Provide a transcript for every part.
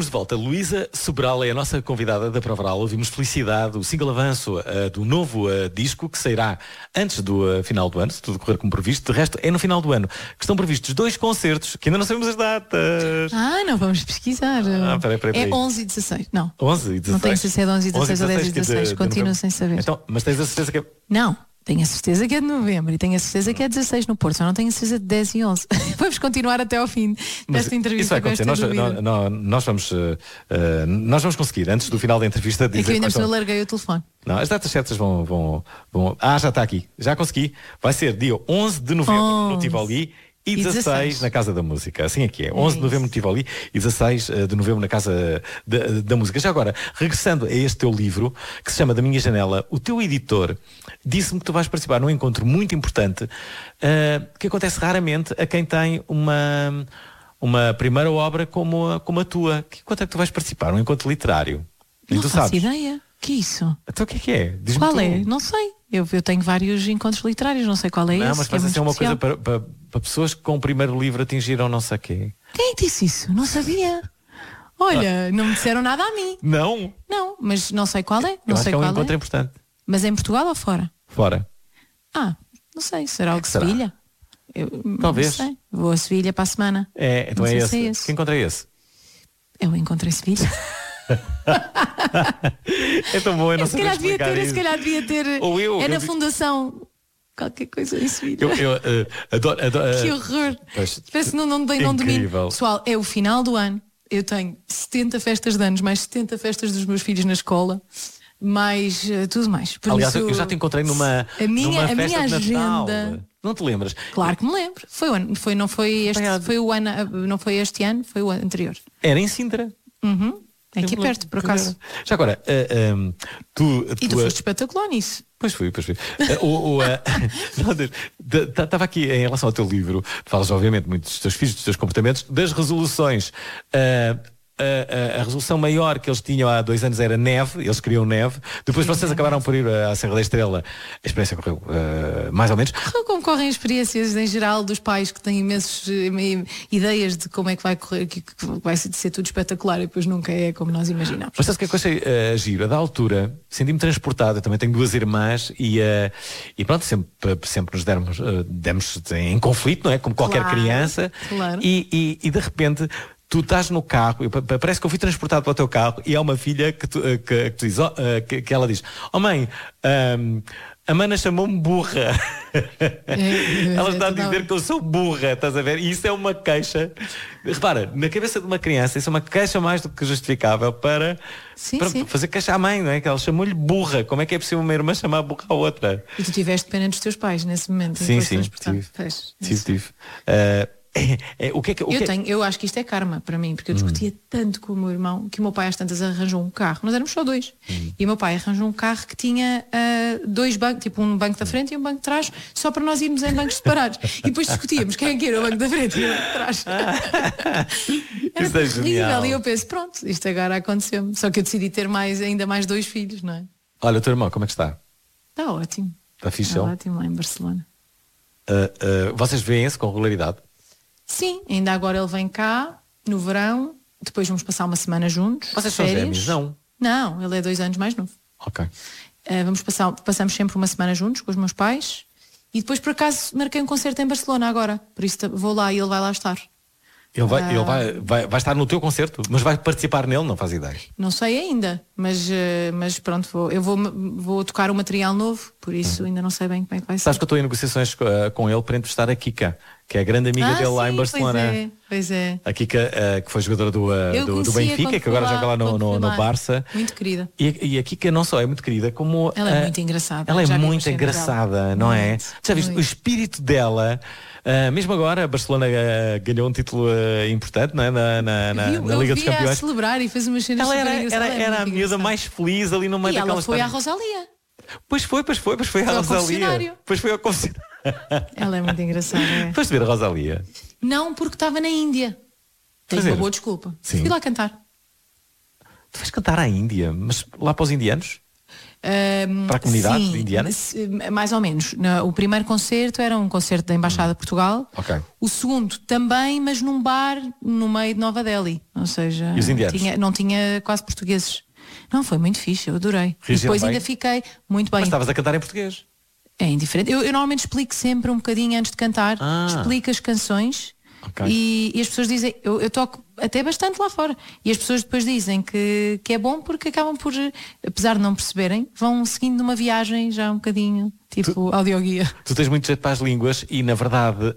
de volta. Luísa Sobral é a nossa convidada da Prova Oral. Ouvimos Felicidade, o single avanço do novo disco que sairá antes do final do ano, se tudo correr como previsto. De resto, é no final do ano que estão previstos 2 concertos, que ainda não sabemos as datas. Não vamos pesquisar. Peraí. É 11 e 16. Não. 11 e 16. Não tenho certeza se é 11 e 16 ou 10 e 16. Continuo sem saber. Então, mas tens a certeza que é... Não. Tenho a certeza que é de novembro e tenho a certeza que é 16 no Porto, só não tenho a certeza de 10 e 11. Vamos continuar até ao fim desta entrevista. Isso vai acontecer. Nós vamos conseguir, antes do final da entrevista, dizer. É que eu ainda larguei o telefone. Não, as datas certas vão. Já está aqui, já consegui. Vai ser dia 11 de novembro no Tivoli e 16 na Casa da Música. Assim é que é. 11 de novembro no Tivoli e 16 de novembro na Casa da Música. Já agora, regressando a este teu livro, que se chama Da Minha Janela, o teu editor disse-me que tu vais participar num encontro muito importante que acontece raramente a quem tem uma primeira obra como a tua. Quanto é que tu vais participar? Um encontro literário? Não faço ideia. Que isso? Então o que é? Diz-me qual tu. É? Não sei. Eu tenho vários encontros literários, não sei qual é esse. Não, mas vai ser uma coisa para pessoas que com o primeiro livro atingiram não sei quê. Quem disse isso? Não sabia. Olha, não me disseram nada a mim. Não? Não, mas não sei qual é. Não sei que é um qual encontro importante. Mas é em Portugal ou fora? Fora. Não sei. Será o de Sevilha? Talvez. Não sei. Vou a Sevilha para a semana. Então é esse. Que encontro é esse? Eu encontrei Sevilha. É tão bom, eu não sei explicar isso. Se calhar devia ter. Na Fundação qualquer coisa em Sevilha. Eu adoro. Que horror. Parece que não domino. Pessoal, é o final do ano. Eu tenho 70 festas de anos, mais 70 festas dos meus filhos na escola, mais tudo mais. Por Aliás, isso, eu já te encontrei numa festa minha de Natal. agenda. Não te lembras? Claro que me lembro. Não foi este ano, foi o anterior. Era em Sintra. É aqui perto, por acaso. Já agora, tu foste espetacular nisso. Pois fui. Estava aqui em relação ao teu livro, falas obviamente muito dos teus filhos, dos teus comportamentos, das resoluções. A resolução maior que eles tinham há 2 anos era neve, eles queriam neve. Depois vocês acabaram por ir à Serra da Estrela. A experiência correu mais ou menos. Como correm experiências em geral dos pais que têm imensas ideias de como é que vai correr, que vai ser tudo espetacular e depois nunca é como nós imaginamos. Mas sabe o que é que eu achei giro? Da altura, senti-me transportado. Eu também tenho 2 irmãs e pronto, sempre nos demos em conflito, não é? Como qualquer criança. Claro. E de repente tu estás no carro, parece que eu fui transportado para o teu carro e há uma filha que ela diz: mãe, a mana chamou-me burra. Ela está a dizer que eu sou burra, estás a ver? E isso é uma queixa. Repara, na cabeça de uma criança isso é uma queixa mais do que justificável para fazer queixa à mãe, não é? Que ela chamou-lhe burra. Como é que é possível uma irmã chamar burra a outra? E tu tiveste pena dos teus pais nesse momento? Sim, tive. Eu acho que isto é karma para mim, porque eu discutia tanto com o meu irmão que o meu pai às tantas arranjou um carro. Nós éramos só 2. E o meu pai arranjou um carro que tinha 2 bancos, tipo um banco da frente e um banco de trás, só para nós irmos em bancos separados. E depois discutíamos quem é que era o banco da frente e o banco de trás. Era terrível. E eu penso, pronto, isto agora aconteceu-me. Só que eu decidi ter ainda mais 2 filhos, não é? Olha, o teu irmão, como é que está? Está ótimo. Está fixe? Está ótimo lá em Barcelona. Vocês veem-se com regularidade? Sim, ainda agora ele vem cá no verão, depois vamos passar uma semana juntos. Vocês são gêmeos, não? Não, ele é 2 anos mais novo. Ok. Passamos sempre uma semana juntos com os meus pais e depois por acaso marquei um concerto em Barcelona agora, por isso vou lá e ele vai lá estar. Ele vai estar no teu concerto, mas vai participar nele, não faz ideia. Não sei ainda, mas pronto, eu vou tocar um material novo, por isso ainda não sei bem como é que vai ser. Sabes que eu estou em negociações com ele para entrevistar a Kika, que é a grande amiga dele lá em Barcelona. Pois é. A Kika, que foi jogadora do Benfica, que agora joga lá no Barça. Muito querida. E a Kika não só é muito querida, como ela é muito engraçada. Ela é muito engraçada, não é? Já viste, o espírito dela. Mesmo agora, a Barcelona ganhou um título importante, não é? na Liga dos Campeões. A celebrar e fez umas cenas super engraçadas. Era a miúda mais feliz ali no meio daquela ela foi à Rosalia. Pois foi à Rosalia. Depois foi ao confessionário. Ela é muito engraçada. Foste ver a Rosalia? Não, porque estava na Índia. Tenho uma boa desculpa. Fui lá cantar. Tu vais cantar à Índia? Mas lá para os indianos? Para a comunidade indiana? Mais ou menos. O primeiro concerto era um concerto da Embaixada de Portugal. Okay. O segundo também, mas num bar no meio de Nova Delhi. Ou seja, e os indianos? Não tinha quase portugueses. Não, foi muito fixe, eu adorei. E depois ainda fiquei muito bem. Mas estavas a cantar em português? É indiferente. Eu normalmente explico sempre um bocadinho antes de cantar. Explico as canções. Okay. E as pessoas dizem, eu toco até bastante lá fora, e as pessoas depois dizem que é bom, porque acabam por, apesar de não perceberem, vão seguindo uma viagem já um bocadinho tipo audioguia. Tu tens muito jeito para as línguas e na verdade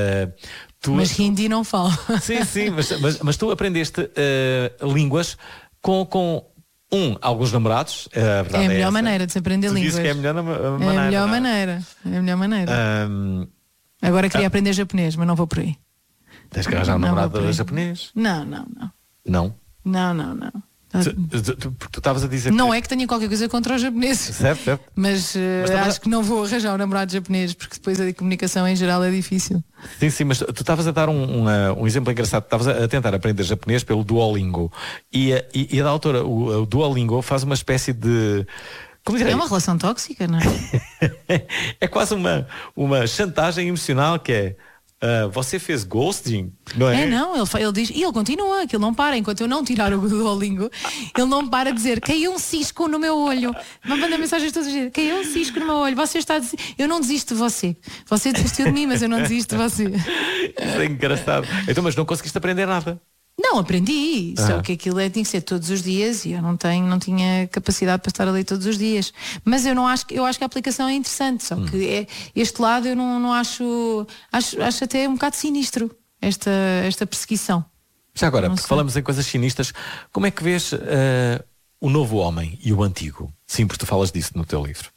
mas hindi não falo. Sim, mas tu aprendeste línguas com alguns namorados. É a melhor maneira de se aprender línguas. Que é a melhor maneira. É a melhor maneira. É a melhor maneira. Agora queria aprender japonês, mas não vou por aí. Tens que arranjar um namorado japonês? Não. Não? Não. Porque tu estavas a dizer não é que tenha qualquer coisa contra os japoneses. Certo. Mas acho que não vou arranjar um namorado japonês, porque depois a comunicação em geral é difícil. Sim, mas tu estavas a dar um exemplo engraçado. Estavas a tentar aprender japonês pelo Duolingo. E a da autora, o Duolingo faz uma espécie de... Como direi? É uma relação tóxica, não é? É quase uma chantagem emocional que é... você fez ghosting, não é? Não, ele diz, e ele continua, que ele não para, enquanto eu não tirar o Duolingo, ele não para de dizer, caiu um cisco no meu olho. Não manda mensagens todos os dias, caiu um cisco no meu olho, você está a dizer, eu não desisto de você. Você desistiu de mim, mas eu não desisto de você. Isso é engraçado. Então, mas não conseguiste aprender nada? Não, aprendi, só que aquilo tinha que ser todos os dias e eu não tinha capacidade para estar ali todos os dias. Mas eu acho que a aplicação é interessante, só que este lado eu não acho até um bocado sinistro, esta perseguição. Já agora, porque falamos em coisas sinistras, como é que vês o novo homem e o antigo? Sim, porque tu falas disso no teu livro.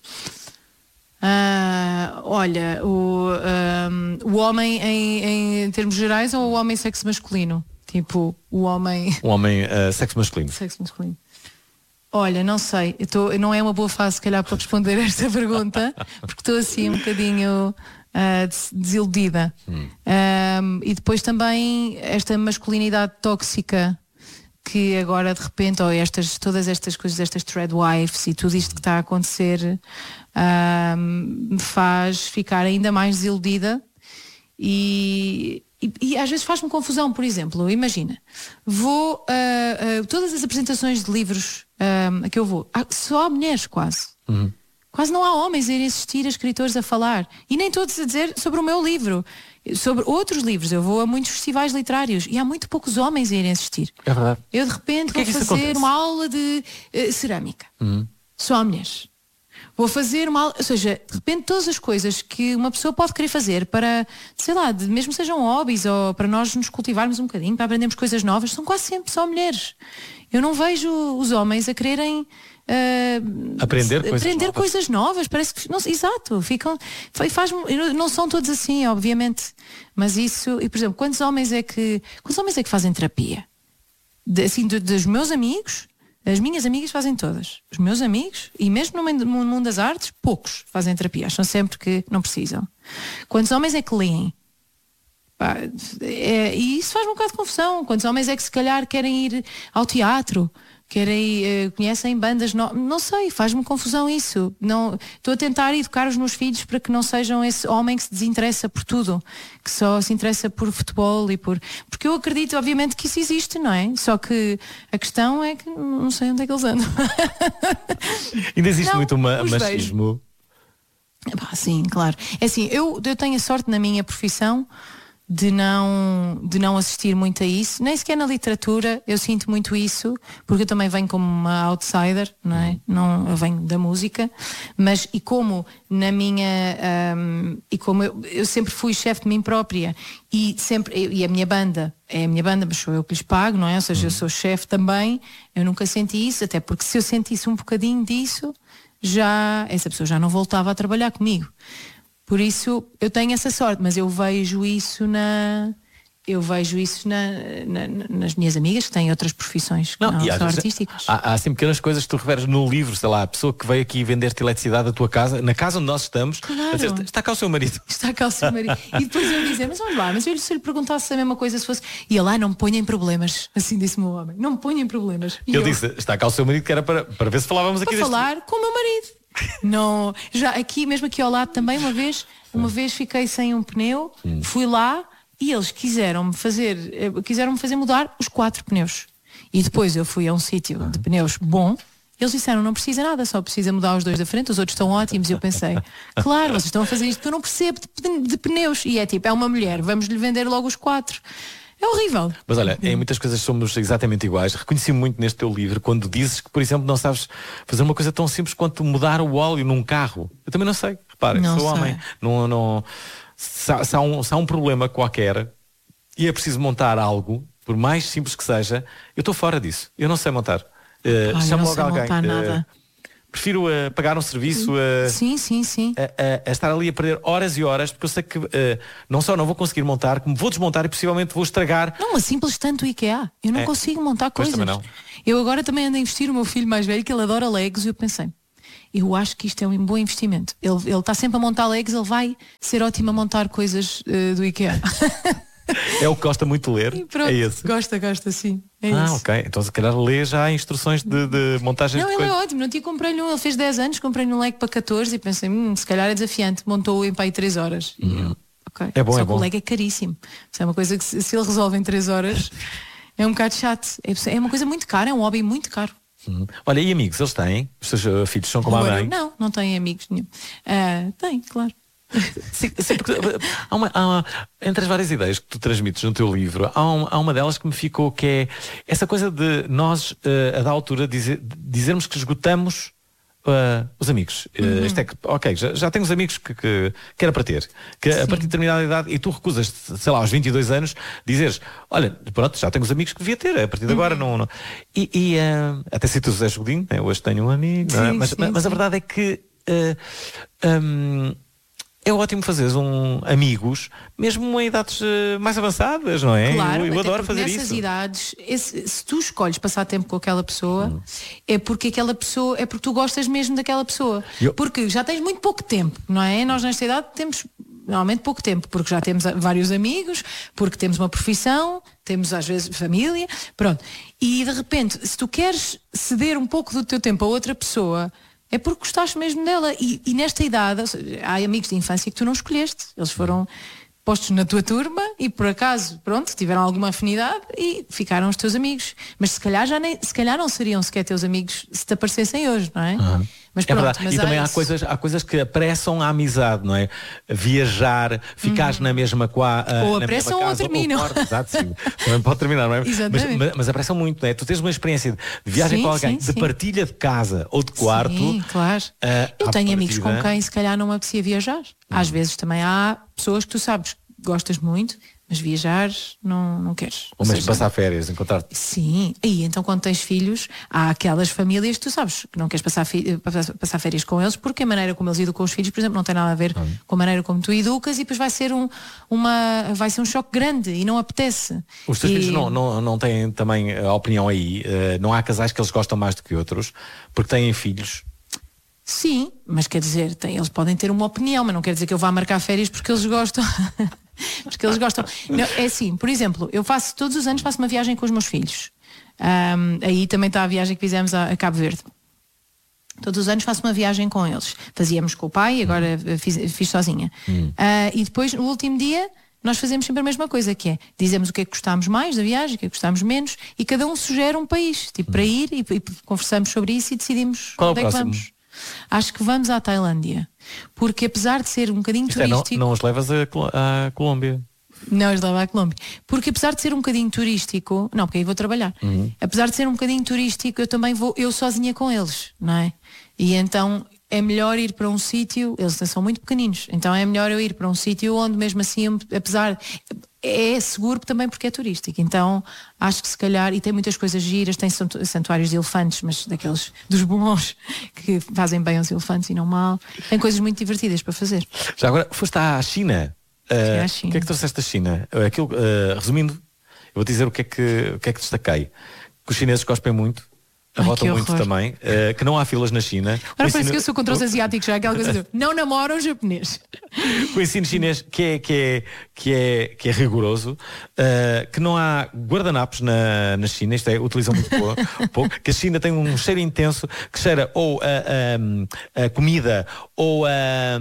Olha, o homem em termos gerais ou o homem sexo masculino? Tipo, o homem... O homem sexo masculino. Sexo masculino. Olha, não sei. Não é uma boa fase, se calhar, para responder esta pergunta, porque estou assim um bocadinho desiludida. E depois também esta masculinidade tóxica que agora de repente, todas estas coisas, estas threadwives e tudo isto que está a acontecer me faz ficar ainda mais desiludida e às vezes faz-me confusão. Por exemplo, imagina, vou todas as apresentações de livros a que eu vou, só há mulheres quase. Quase não há homens a irem assistir a escritores a falar, e nem todos a dizer sobre o meu livro, sobre outros livros. Eu vou a muitos festivais literários e há muito poucos homens a irem assistir. É verdade. Eu de repente vou fazer uma aula de cerâmica, só há mulheres. Vou fazer uma aula, ou seja, de repente todas as coisas que uma pessoa pode querer fazer para, sei lá, mesmo sejam hobbies ou para nós nos cultivarmos um bocadinho, para aprendermos coisas novas, são quase sempre só mulheres. Eu não vejo os homens a quererem aprender coisas novas. Parece que não, exato, não são todos assim, obviamente, mas isso. E por exemplo, quantos homens é que fazem terapia? Dos meus amigos, as minhas amigas fazem todas, os meus amigos, e mesmo no mundo das artes, poucos fazem terapia, acham sempre que não precisam. Quantos homens é que leem? E isso faz um bocado de confusão. Quantos homens é que se calhar querem ir ao teatro, conhecem bandas, não sei, faz-me confusão isso. Estou a tentar educar os meus filhos para que não sejam esse homem que se desinteressa por tudo, que só se interessa por futebol porque eu acredito obviamente que isso existe, não é? Só que a questão é que não sei onde é que eles andam. Ainda existe muito machismo. Sim, claro. É assim, eu tenho a sorte na minha profissão de não assistir muito a isso, nem sequer na literatura. Eu sinto muito isso, porque eu também venho como uma outsider, não é? Eu venho da música, mas e como eu sempre fui chefe de mim própria e a minha banda é a minha banda, mas sou eu que lhes pago, não é? Ou seja, eu sou chefe também. Eu nunca senti isso, até porque se eu sentisse um bocadinho disso, essa pessoa já não voltava a trabalhar comigo. Por isso eu tenho essa sorte, mas eu vejo isso eu vejo isso nas minhas amigas que têm outras profissões que não são artísticas. Há assim pequenas coisas que tu referes no livro, sei lá, a pessoa que veio aqui vender-te eletricidade da tua casa, na casa onde nós estamos, claro. a dizer, está cá o seu marido. Está cá o seu marido. E depois eu dizer, mas olha lá, mas eu se lhe perguntasse a mesma coisa se fosse. E ele, não me ponha em problemas. Assim disse-me o homem, não me ponha em problemas. E ele disse, está cá o seu marido, que era para ver se falávamos aqui para falar com o meu marido. Não, já mesmo aqui ao lado também, uma vez fiquei sem um pneu, fui lá e eles quiseram-me fazer mudar os 4 pneus. E depois eu fui a um sítio de pneus bom. Eles disseram, não precisa nada, só precisa mudar os 2 da frente, os outros estão ótimos. E eu pensei, claro, vocês estão a fazer isto porque eu não percebo de pneus. E é tipo, é uma mulher, vamos lhe vender logo os 4. É horrível. Mas olha, em muitas coisas somos exatamente iguais. Reconheci-me muito neste teu livro quando dizes que, por exemplo, não sabes fazer uma coisa tão simples quanto mudar o óleo num carro. Eu também não sei. Reparem, sou homem. Se há um problema qualquer e é preciso montar algo, por mais simples que seja, eu estou fora disso. Eu não sei montar. Chamo logo alguém. Prefiro pagar um serviço sim. A estar ali a perder horas e horas, porque eu sei que não só não vou conseguir montar, como vou desmontar e possivelmente vou estragar. Não, uma simples tanto IKEA. Eu não consigo montar coisas. Não. Eu agora também ando a investir, o meu filho mais velho, que ele adora Legos, e eu pensei, eu acho que isto é um bom investimento. Ele está sempre a montar Legos, ele vai ser ótimo a montar coisas do IKEA. É o que gosta muito de ler. Pronto, é esse. Gosta, sim. É isso. Ok. Então se calhar lê já instruções de montagem. Não, ele é ótimo. Não tinha, comprei-lhe ele fez 10 anos, comprei-lhe um Lego para 14 e pensei, se calhar é desafiante. Montou-o em 3 horas. Okay. É bom, Só é que bom. O Lego é caríssimo. Isso é uma coisa que se ele resolve em 3 horas é um bocado chato. É uma coisa muito cara, é um hobby muito caro. Olha, e amigos, eles têm? Os seus filhos são como a mãe? Não têm amigos nenhum. Tem, claro. Sim, porque entre as várias ideias que tu transmites no teu livro, há uma delas que me ficou, que é essa coisa de nós, a da altura, dizermos que esgotamos os amigos. Isto é que, ok, já tenho os amigos que era para ter, que a partir de determinada idade, e tu recusas, sei lá, aos 22 anos, dizeres, olha, pronto, já tenho os amigos que devia ter, a partir de agora não. E até cito o José Godinho, hoje tenho um amigo, mas a verdade é que é ótimo fazeres amigos, mesmo em idades mais avançadas, não é? Claro, eu adoro fazer nessas isso. idades, se tu escolhes passar tempo com aquela pessoa, é porque tu gostas mesmo daquela pessoa. Porque já tens muito pouco tempo, não é? Nós nesta idade temos normalmente pouco tempo, porque já temos vários amigos, porque temos uma profissão, temos às vezes família, pronto. E de repente, se tu queres ceder um pouco do teu tempo a outra pessoa, é porque gostaste mesmo dela. E nesta idade, há amigos de infância que tu não escolheste. Eles foram postos na tua turma e por acaso, pronto, tiveram alguma afinidade e ficaram os teus amigos. Mas se calhar não seriam sequer teus amigos se te aparecessem hoje, não é? Mas pronto, verdade. Mas e também há coisas que apressam a amizade, não é? Viajar, ficares na mesma ou na apressam mesma casa, ou terminam. Exato, sim. Também pode terminar, não é? Mas apressam muito, não é? Tu tens uma experiência de viagem com alguém, de partilha de casa ou de quarto. Sim, claro. Eu tenho amigos com quem se calhar não me apetecia viajar. Às vezes também há pessoas que tu sabes gostas muito, mas viajar não queres. Ou mesmo passar férias, encontrar-te. Sim, e então quando tens filhos, há aquelas famílias que tu sabes que não queres passar férias com eles, porque a maneira como eles educam os filhos, por exemplo, não tem nada a ver com a maneira como tu educas, e depois vai ser um choque grande e não apetece. Os teus filhos não têm também a opinião aí? Não há casais que eles gostam mais do que outros, porque têm filhos? Sim, mas quer dizer, eles podem ter uma opinião, mas não quer dizer que eu vá marcar férias porque eles gostam. Porque eles gostam. Não, é assim, por exemplo, todos os anos faço uma viagem com os meus filhos. Aí também está a viagem que fizemos a Cabo Verde. Todos os anos faço uma viagem com eles. Fazíamos com o pai, agora fiz sozinha. E depois, no último dia, nós fazemos sempre a mesma coisa, que é dizemos o que é que gostámos mais da viagem, o que é que gostámos menos, e cada um sugere um país, tipo, para ir, e conversamos sobre isso e decidimos onde é que vamos. Acho que vamos à Tailândia, porque apesar de ser um bocadinho turístico... Não os levas à Colômbia? Não os levo à Colômbia, porque apesar de ser um bocadinho turístico, não, porque aí vou trabalhar, apesar de ser um bocadinho turístico, eu também vou sozinha com eles, não é? E então é melhor ir para um sítio, eles são muito pequeninos, então é melhor eu ir para um sítio onde mesmo assim, apesar... É seguro também porque é turístico. Então acho que se calhar, e tem muitas coisas giras, tem santuários de elefantes, mas daqueles dos bons que fazem bem aos elefantes e não mal. Tem coisas muito divertidas para fazer. Já agora foste à China. O que é que trouxeste da China? Aquilo, resumindo, eu vou dizer o que é que destaquei. Que os chineses cospem muito, arrotam muito também, que não há filas na China. Agora parece que eu sou contra os asiáticos, já aquela coisa de não namoram japonês. O ensino chinês que é rigoroso, que não há guardanapos na China, isto é, utilizam muito pouco, que a China tem um cheiro intenso que cheira ou a comida ou a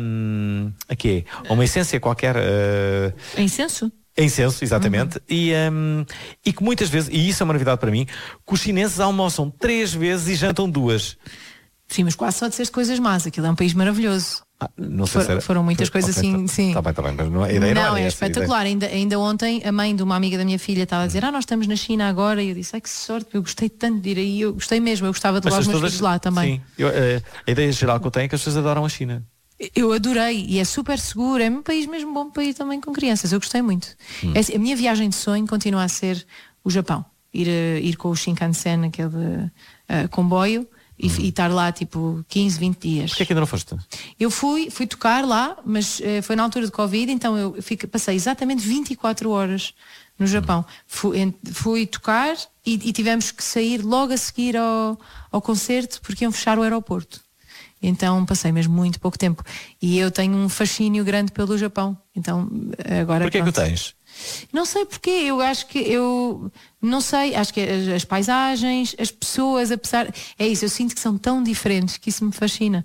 uma essência qualquer. É incenso? É incenso, exatamente. E que muitas vezes, e isso é uma novidade para mim, que os chineses almoçam 3 vezes e jantam 2. Sim, mas quase só disseste coisas más. Aquilo é um país maravilhoso. Não sei se era... Foram muitas coisas assim, sim. Está bem, mas a ideia não é espetacular. Ainda ontem a mãe de uma amiga da minha filha estava a dizer, nós estamos na China agora, e eu disse, que sorte, eu gostei tanto de ir aí, eu gostei mesmo, eu gostava de levar os meus filhos lá também. Sim, a ideia geral que eu tenho é que as pessoas adoram a China. Eu adorei e é super seguro, é um país mesmo bom para ir também com crianças, eu gostei muito. A minha viagem de sonho continua a ser o Japão, ir com o Shinkansen, aquele comboio, e estar lá tipo 15, 20 dias. Porquê é que ainda não foste? Eu fui tocar lá, mas foi na altura de Covid, então eu passei exatamente 24 horas no Japão. Fui tocar e tivemos que sair logo a seguir ao concerto porque iam fechar o aeroporto. Então passei mesmo muito pouco tempo. E eu tenho um fascínio grande pelo Japão. Então agora. Porquê que o tens? Não sei porquê, eu acho que acho que as paisagens, as pessoas, apesar, é isso, eu sinto que são tão diferentes que isso me fascina.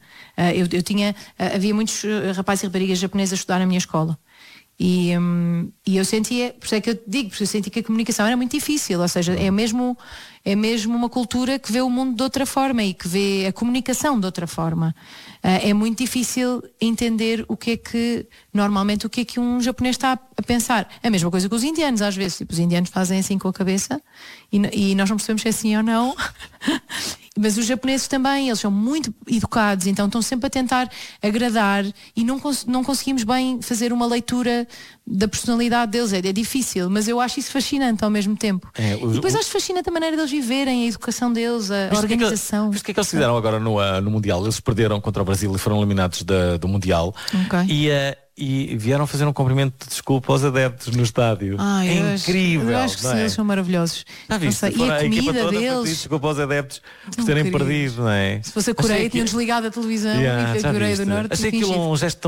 Havia muitos rapazes e raparigas japoneses a estudar na minha escola. E eu sentia, por isso é que eu digo, porque eu senti que a comunicação era muito difícil, ou seja, é mesmo uma cultura que vê o mundo de outra forma e que vê a comunicação de outra forma. É muito difícil entender o que é que um japonês está a pensar. É a mesma coisa que os indianos, às vezes. Tipo, os indianos fazem assim com a cabeça e nós não percebemos se é assim ou não. Mas os japoneses também, eles são muito educados, então estão sempre a tentar agradar e não conseguimos bem fazer uma leitura da personalidade deles. É difícil, mas eu acho isso fascinante ao mesmo tempo. E depois acho fascinante a maneira deles viverem, a educação deles, a organização. Mas o que é que eles fizeram agora no Mundial? Eles perderam contra o Brasil e foram eliminados do Mundial. E vieram fazer um cumprimento de desculpa aos adeptos no estádio. É incrível. Eu acho que eles são maravilhosos. E a comida deles. Desculpa aos adeptos por terem perdido, não é? Se fosse a Coreia, tinham desligado a televisão e a Coreia do Norte. Achei aquilo um gesto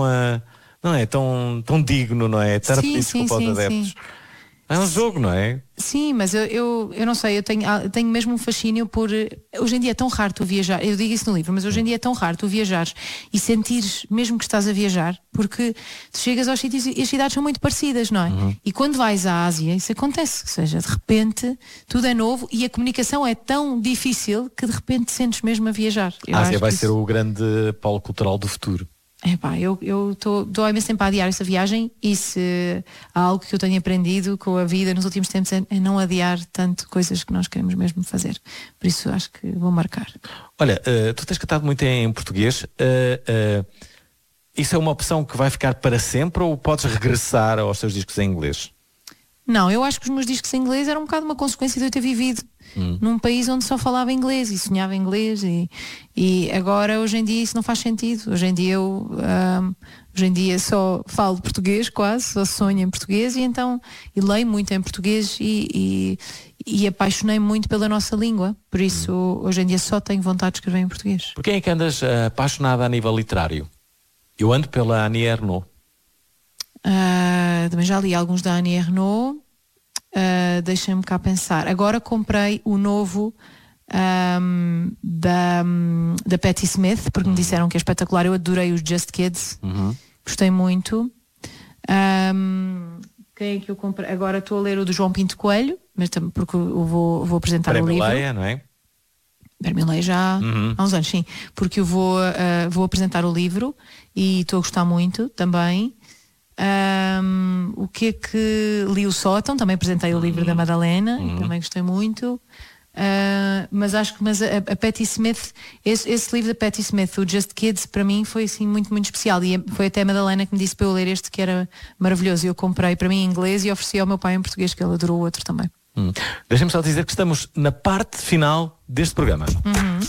tão digno, não é? Estar a pedir desculpa aos adeptos. Sim. É um jogo, não é? Sim, mas eu não sei, eu tenho mesmo um fascínio por... Hoje em dia é tão raro tu viajar, eu digo isso no livro, mas hoje em dia é tão raro tu viajares e sentires mesmo que estás a viajar, porque tu chegas aos sítios e as cidades são muito parecidas, não é? E quando vais à Ásia, isso acontece, ou seja, de repente tudo é novo e a comunicação é tão difícil que de repente te sentes mesmo a viajar. A Ásia vai ser o grande polo cultural do futuro. Eu estou imenso tempo a adiar essa viagem e se há algo que eu tenho aprendido com a vida nos últimos tempos é não adiar tanto coisas que nós queremos mesmo fazer. Por isso acho que vou marcar. Olha, tu tens cantado muito em português. Isso é uma opção que vai ficar para sempre ou podes regressar aos teus discos em inglês? Não, eu acho que os meus discos em inglês eram um bocado uma consequência de eu ter vivido num país onde só falava inglês e sonhava inglês e agora hoje em dia isso não faz sentido. Hoje em dia só falo português quase, só sonho em português e leio muito em português e apaixonei muito pela nossa língua. Por isso hoje em dia só tenho vontade de escrever em português. Por quem é que andas apaixonada a nível literário? Eu ando pela Annie Ernaux. Também já li alguns da Annie Ernaux. Deixem-me cá pensar. Agora comprei o novo da Patti Smith, porque me disseram que é espetacular. Eu adorei os Just Kids. Gostei muito. Quem é que eu comprei? Agora estou a ler o do João Pinto Coelho, mas também porque eu vou apresentar o livro. Leia, não é? Leia já há uns anos, sim. Porque eu vou apresentar o livro e estou a gostar muito também. O que é que li o Sótão, também apresentei o livro da Madalena e também gostei muito. Mas acho que a Patti Smith, esse livro da Patti Smith, o Just Kids, para mim foi assim muito, muito especial e foi até a Madalena que me disse para eu ler este que era maravilhoso e eu comprei para mim em inglês e ofereci ao meu pai em português, que ele adorou o outro também. Deixa-me só dizer que estamos na parte final deste programa.